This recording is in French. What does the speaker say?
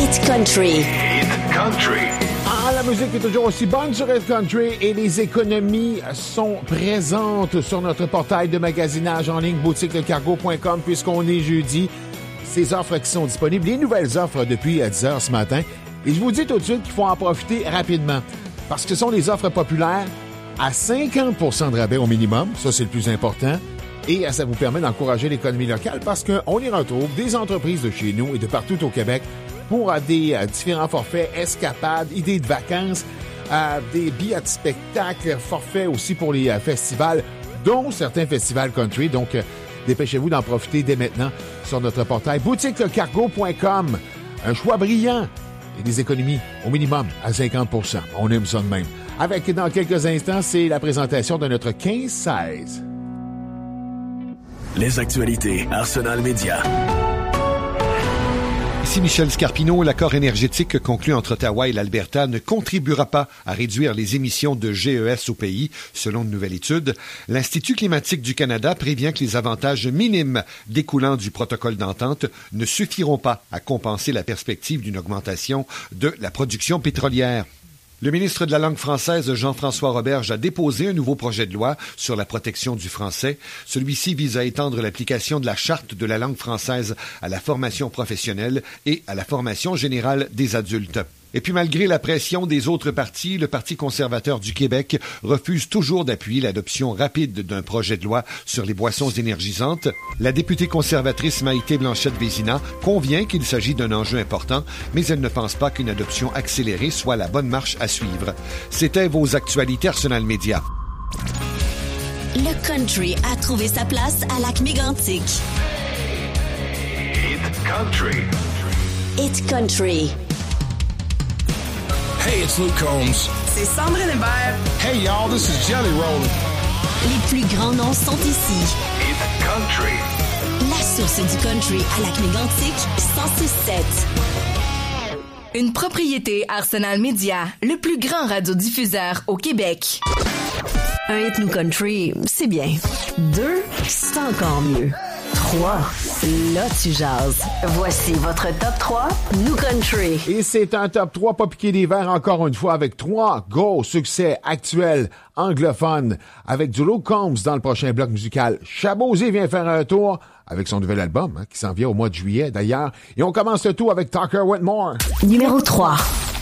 Hit Country. Hit Country. Ah, la musique est toujours aussi bonne sur Hit Country et les économies sont présentes sur notre portail de magasinage en ligne boutiquelecargo.com puisqu'on est jeudi. Ces offres qui sont disponibles, les nouvelles offres depuis 10h ce matin. Et je vous dis tout de suite qu'il faut en profiter rapidement parce que ce sont des offres populaires à 50% de rabais au minimum. Ça, c'est le plus important. Et ça vous permet d'encourager l'économie locale parce qu'on y retrouve des entreprises de chez nous et de partout au Québec pour des différents forfaits, escapades, idées de vacances, des billets de spectacle, forfaits aussi pour les festivals, dont certains festivals country. Donc, dépêchez-vous d'en profiter dès maintenant sur notre portail boutiquelecargo.com. Un choix brillant et des économies au minimum à 50%. On aime ça de même. Avec, dans quelques instants, c'est la présentation de notre 15-16. Les actualités Arsenal Média. Ici Michel Scarpino. L'accord énergétique conclu entre Ottawa et l'Alberta ne contribuera pas à réduire les émissions de GES au pays, selon une nouvelle étude. L'Institut climatique du Canada prévient que les avantages minimes découlant du protocole d'entente ne suffiront pas à compenser la perspective d'une augmentation de la production pétrolière. Le ministre de la langue française, Jean-François Roberge, a déposé un nouveau projet de loi sur la protection du français. Celui-ci vise à étendre l'application de la Charte de la langue française à la formation professionnelle et à la formation générale des adultes. Et puis, malgré la pression des autres partis, le Parti conservateur du Québec refuse toujours d'appuyer l'adoption rapide d'un projet de loi sur les boissons énergisantes. La députée conservatrice Maïté Blanchette-Vézina convient qu'il s'agit d'un enjeu important, mais elle ne pense pas qu'une adoption accélérée soit la bonne marche à suivre. C'était vos actualités Arsenal Média. Le country a trouvé sa place à Lac-Mégantic. Hit Country. Hit Country. Hey, it's Luke Combs. C'est Sandrine Hébert. Hey, y'all, this is Jelly Roll. Les plus grands noms sont ici. Hit Country. La source du country à Lac-Mégantic, 106.7. Une propriété Arsenal Média, le plus grand radiodiffuseur au Québec. Un hit New Country, c'est bien. 2, c'est encore mieux. 3, là tu jases. Voici votre top 3 New Country. Et c'est un top 3 pas piqué des verres encore une fois avec 3 gros succès actuels anglophones avec du Luke Combs dans le prochain bloc musical. Chabosy vient faire un tour avec son nouvel album qui s'en vient au mois de juillet d'ailleurs. Et on commence le tout avec Tucker Whitmore. Numéro 3.